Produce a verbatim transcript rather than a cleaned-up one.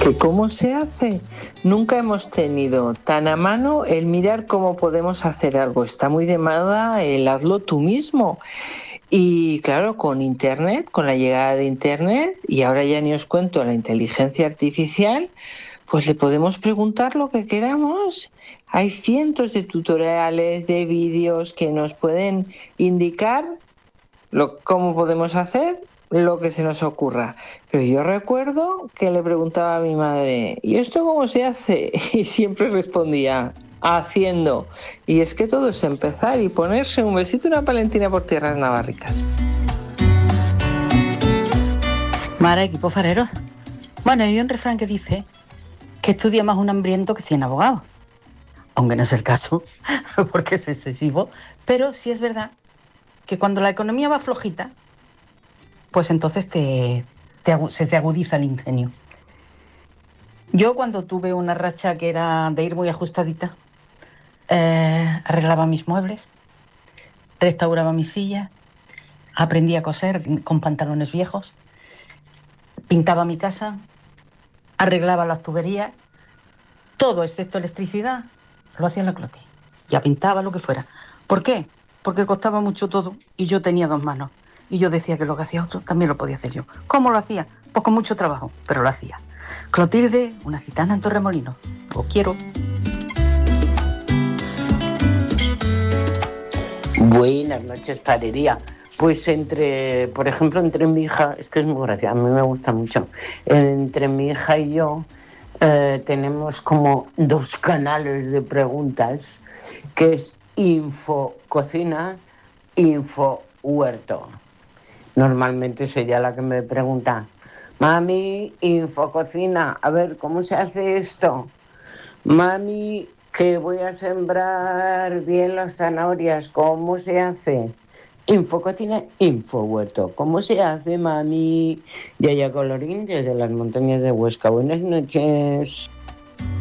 ¿Que cómo se hace? Nunca hemos tenido tan a mano el mirar cómo podemos hacer algo. Está muy de moda el hazlo tú mismo. Y claro, con Internet, con la llegada de Internet, y ahora ya ni os cuento la inteligencia artificial, pues le podemos preguntar lo que queramos. Hay cientos de tutoriales, de vídeos que nos pueden indicar lo, cómo podemos hacer lo que se nos ocurra. Pero yo recuerdo que le preguntaba a mi madre, ¿y esto cómo se hace? Y siempre respondía, haciendo. Y es que todo es empezar y ponerse un besito y una palentina por tierras navarricas. Mara, equipo fareros. Bueno, hay un refrán que dice que estudia más un hambriento que cien abogados. Aunque no es el caso, porque es excesivo. Pero sí es verdad que cuando la economía va flojita, pues entonces te, te, se te agudiza el ingenio. Yo cuando tuve una racha que era de ir muy ajustadita, eh, arreglaba mis muebles, restauraba mis sillas, aprendí a coser con pantalones viejos, pintaba mi casa, arreglaba las tuberías, todo excepto electricidad, lo hacía en la cloti. Ya pintaba lo que fuera. ¿Por qué? Porque costaba mucho todo y yo tenía dos manos. Y yo decía que lo que hacía otro también lo podía hacer yo. ¿Cómo lo hacía? Pues con mucho trabajo, pero lo hacía. Clotilde, una gitana en Torremolinos. Lo quiero. Buenas noches, farería. Pues entre, por ejemplo, entre mi hija, es que es muy gracioso, a mí me gusta mucho. Entre mi hija y yo eh, tenemos como dos canales de preguntas, que es Info Cocina, Info Huerto. Normalmente es ella la que me pregunta, mami, infococina, a ver, ¿cómo se hace esto? Mami, que voy a sembrar bien las zanahorias, ¿cómo se hace? Infococina, infohuerto, ¿cómo se hace, mami? Yaya Colorín, desde las montañas de Huesca. Buenas noches.